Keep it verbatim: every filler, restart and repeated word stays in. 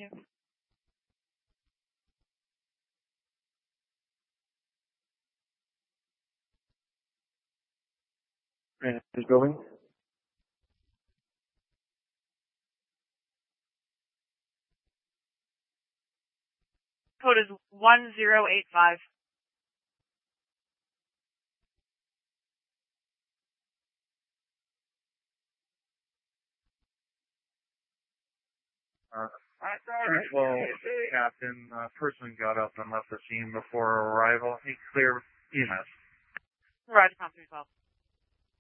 two. And this building? Code is one zero eight five. Uh, all right. Well, Captain, uh, person got up and left the scene before arrival. He clear E M S. Roger, Tom three twelve.